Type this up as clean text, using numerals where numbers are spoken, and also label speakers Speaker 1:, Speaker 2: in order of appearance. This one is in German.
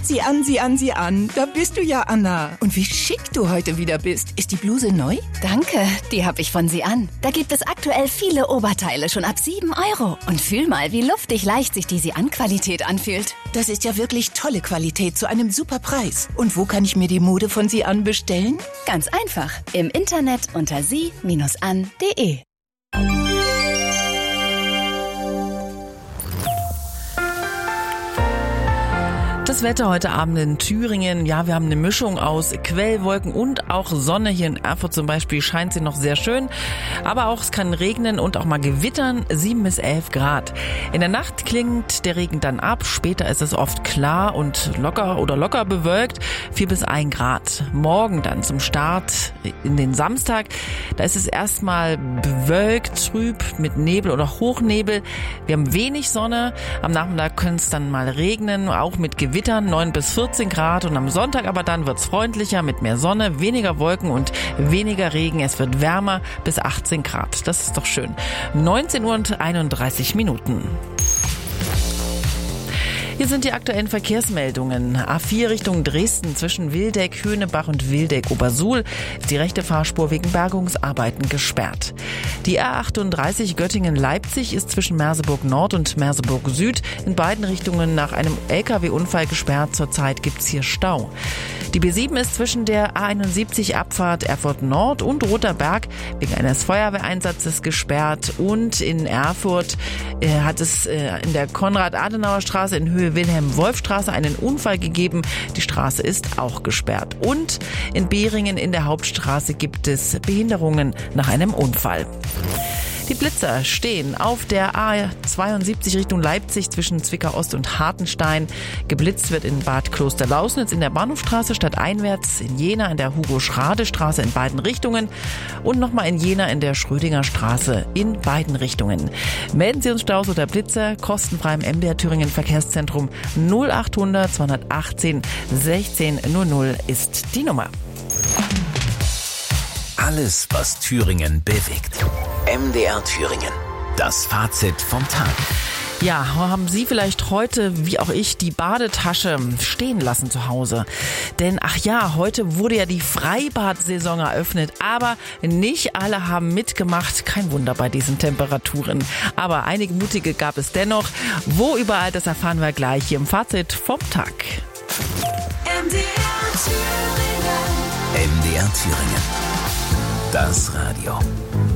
Speaker 1: Sieh an, sieh an, sieh an. Da bist du ja, Anna. Und wie schick du heute wieder bist. Ist die Bluse neu?
Speaker 2: Danke, die habe ich von Sie an. Da gibt es aktuell viele Oberteile schon ab 7 €. Und fühl mal, wie luftig leicht sich die Sie-an-Qualität anfühlt.
Speaker 1: Das ist ja wirklich tolle Qualität zu einem super Preis. Und wo kann ich mir die Mode von Sie an bestellen?
Speaker 2: Ganz einfach. Im Internet unter sie-an.de.
Speaker 3: Das Wetter heute Abend in Thüringen, ja, wir haben eine Mischung aus Quellwolken und auch Sonne. Hier in Erfurt zum Beispiel scheint sie noch sehr schön, aber auch es kann regnen und auch mal gewittern, 7 bis 11 Grad. In der Nacht klingt der Regen dann ab, später ist es oft klar und locker bewölkt, 4 bis 1 Grad. Morgen dann zum Start in den Samstag, da ist es erstmal bewölkt, trüb mit Nebel oder Hochnebel. Wir haben wenig Sonne, am Nachmittag könnte es dann mal regnen, auch mit Gewittern, 9 bis 14 Grad und am Sonntag aber dann wird's freundlicher mit mehr Sonne, weniger Wolken und weniger Regen. Es wird wärmer bis 18 Grad. Das ist doch schön. 19 Uhr und 31 Minuten. Hier sind die aktuellen Verkehrsmeldungen. A4 Richtung Dresden zwischen Wildeck, Höhnebach und Wildeck-Obersuhl ist die rechte Fahrspur wegen Bergungsarbeiten gesperrt. Die A38 Göttingen-Leipzig ist zwischen Merseburg Nord und Merseburg Süd in beiden Richtungen nach einem LKW-Unfall gesperrt. Zurzeit gibt's hier Stau. Die B7 ist zwischen der A71 Abfahrt Erfurt Nord und Roter Berg wegen eines Feuerwehreinsatzes gesperrt. Und in Erfurt hat es in der Konrad-Adenauer-Straße in Höhe Wilhelm-Wolf-Straße einen Unfall gegeben. Die Straße ist auch gesperrt. Und in Behringen in der Hauptstraße gibt es Behinderungen nach einem Unfall. Die Blitzer stehen auf der A72 Richtung Leipzig zwischen Zwickau Ost und Hartenstein. Geblitzt wird in Bad Klosterlausnitz in der Bahnhofstraße stadteinwärts, in Jena in der Hugo-Schrade-Straße in beiden Richtungen und nochmal in Jena in der Schrödinger Straße in beiden Richtungen. Melden Sie uns Staus oder Blitzer kostenfrei im MDR Thüringen Verkehrszentrum 0800 218 1600 ist die Nummer.
Speaker 4: Alles, was Thüringen bewegt. MDR Thüringen. Das Fazit vom Tag.
Speaker 3: Ja, haben Sie vielleicht heute, wie auch ich, die Badetasche stehen lassen zu Hause? Denn, ach ja, heute wurde ja die Freibad-Saison eröffnet, aber nicht alle haben mitgemacht. Kein Wunder bei diesen Temperaturen. Aber einige Mutige gab es dennoch. Wo überall, das erfahren wir gleich hier im Fazit vom Tag.
Speaker 4: MDR Thüringen. Das Radio.